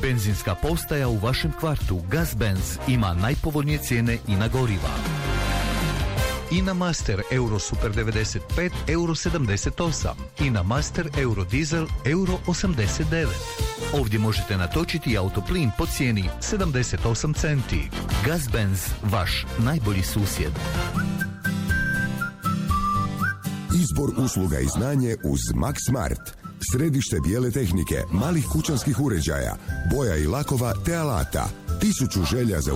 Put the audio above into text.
Benzinska postaja u vašem kvartu Gazbenz ima najpovoljnije cijene i na goriva. INA Master Euro Super 95 Euro 78, INA Master Euro Diesel Euro 89. Ovdje možete natočiti autoplin po cijeni 78 centi. Gazbenz, vaš najbolji susjed. Izbor usluga i znanje uz Max Smart. Središte bijele tehnike, malih kućanskih uređaja, boja i lakova te alata. 1000 želja za